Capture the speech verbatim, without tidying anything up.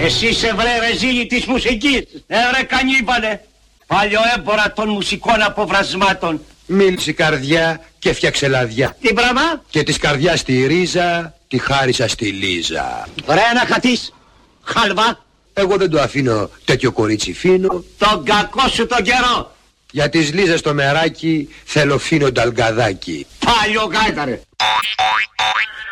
Εσύ είσαι βρε ρεζίλη της μουσικής. Ε βρε κανίβαλε. Παλιό έμπορα των μουσικών αποβρασμάτων. Μίλησε η καρδιά και φτιάξε λαδιά. Τι πράγμα? Και της καρδιάς τη ρίζα τη χάρισα στη Λίζα. Ρε να χατείς. Χάλβα. Εγώ δεν το αφήνω τέτοιο κορίτσι φίνο. Τον κακό σου τον καιρό. Για της Λίζας το μεράκι θέλω φίνο νταλγκαδάκι. Παλιό γάιταρε.